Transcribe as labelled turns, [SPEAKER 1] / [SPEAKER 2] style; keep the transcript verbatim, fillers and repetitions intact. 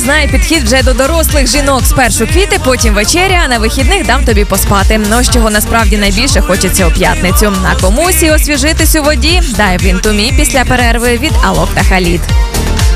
[SPEAKER 1] знає підхід вже до дорослих жінок. Спершу квіти, потім вечеря, а на вихідних дам тобі поспати. Ну, з чого насправді найбільше хочеться у п'ятницю. На комусь і освіжитись у воді. Dive into me після перерви від Алок та Халід.